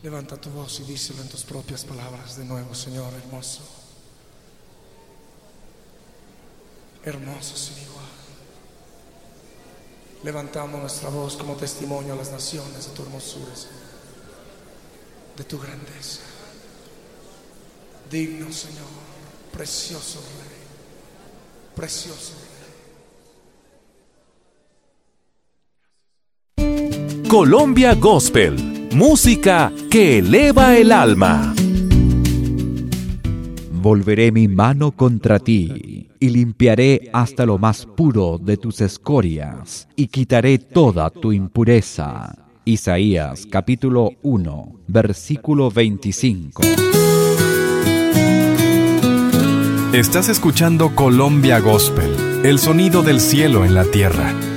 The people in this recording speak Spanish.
Levanta tu voz y díselo en tus propias palabras de nuevo, Señor hermoso. Hermoso sin igual. Levantamos nuestra voz como testimonio a las naciones de tu hermosura, Señor, de tu grandeza. Digno, Señor, precioso Rey, precioso Rey. Colombia Gospel, música que eleva el alma. Volveré mi mano contra ti y limpiaré hasta lo más puro de tus escorias y quitaré toda tu impureza. Isaías capítulo 1, versículo 25. Estás escuchando Colombia Gospel, el sonido del cielo en la tierra.